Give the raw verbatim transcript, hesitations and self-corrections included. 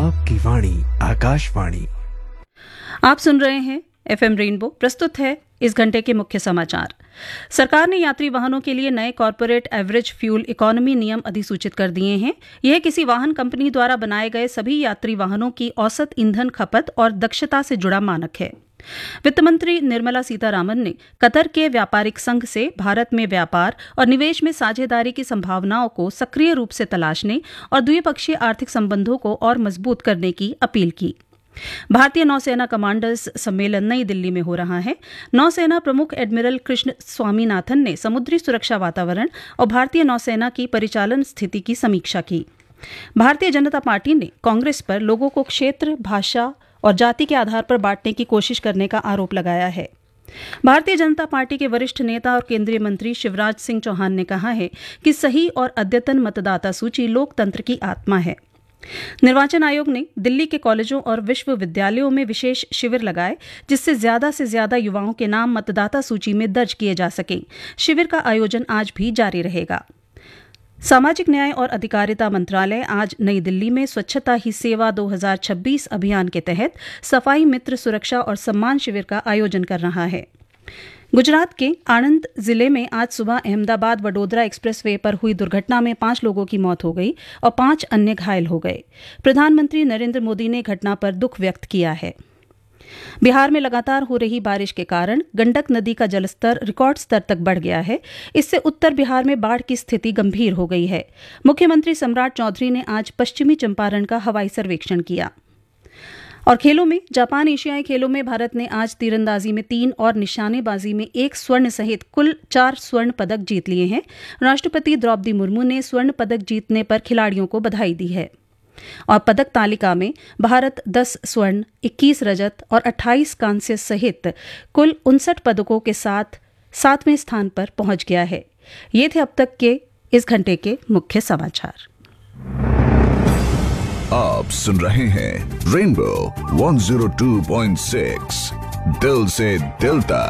आपकी वाणी आकाशवाणी। आप सुन रहे हैं एफएम रेनबो। प्रस्तुत है इस घंटे के मुख्य समाचार। सरकार ने यात्री वाहनों के लिए नए कॉर्पोरेट एवरेज फ्यूल इकोनॉमी नियम अधिसूचित कर दिए हैं। यह किसी वाहन कंपनी द्वारा बनाए गए सभी यात्री वाहनों की औसत ईंधन खपत और दक्षता से जुड़ा मानक है। वित्त मंत्री निर्मला सीतारामन ने कतर के व्यापारिक संघ से भारत में व्यापार और निवेश में साझेदारी की संभावनाओं को सक्रिय रूप से तलाशने और द्विपक्षीय आर्थिक संबंधों को और मजबूत करने की अपील की। भारतीय नौसेना कमांडर्स सम्मेलन नई दिल्ली में हो रहा है। नौसेना प्रमुख एडमिरल कृष्ण स्वामीनाथन ने समुद्री सुरक्षा वातावरण और भारतीय नौसेना की परिचालन स्थिति की समीक्षा की। भारतीय जनता पार्टी ने कांग्रेस पर लोगों को क्षेत्र, भाषा और जाति के आधार पर बांटने की कोशिश करने का आरोप लगाया है। भारतीय जनता पार्टी के वरिष्ठ नेता और केंद्रीय मंत्री शिवराज सिंह चौहान ने कहा है कि सही और अद्यतन मतदाता सूची लोकतंत्र की आत्मा है। निर्वाचन आयोग ने दिल्ली के कॉलेजों और विश्वविद्यालयों में विशेष शिविर लगाए, जिससे ज्यादा से ज्यादा युवाओं के नाम मतदाता सूची में दर्ज किए जा सकें। शिविर का आयोजन आज भी जारी रहेगा। सामाजिक न्याय और अधिकारिता मंत्रालय आज नई दिल्ली में स्वच्छता ही सेवा दो हज़ार छब्बीस अभियान के तहत सफाई मित्र सुरक्षा और सम्मान शिविर का आयोजन कर रहा है। गुजरात के आणंद जिले में आज सुबह अहमदाबाद वडोदरा एक्सप्रेसवे पर हुई दुर्घटना में पांच लोगों की मौत हो गई और पांच अन्य घायल हो गए। प्रधानमंत्री नरेंद्र मोदी ने घटना पर दुख व्यक्त किया है। बिहार में लगातार हो रही बारिश के कारण गंडक नदी का जलस्तर रिकॉर्ड स्तर तक बढ़ गया है। इससे उत्तर बिहार में बाढ़ की स्थिति गंभीर हो गई है। मुख्यमंत्री सम्राट चौधरी ने आज पश्चिमी चंपारण का हवाई सर्वेक्षण किया। और खेलों में जापान एशियाई खेलों में भारत ने आज तीरंदाजी में तीन और निशानेबाजी में एक स्वर्ण सहित कुल चार स्वर्ण पदक जीत लिए हैं। राष्ट्रपति द्रौपदी मुर्मू ने स्वर्ण पदक जीतने पर खिलाड़ियों को बधाई दी है। और पदक तालिका में भारत दस स्वर्ण, इक्कीस रजत और अट्ठाईस कांस्य सहित कुल उनसठ पदकों के साथ सातवें स्थान पर पहुंच गया है। ये थे अब तक के इस घंटे के मुख्य समाचार। आप सुन रहे हैं rainbow one zero two point six, दिल से दिल तक।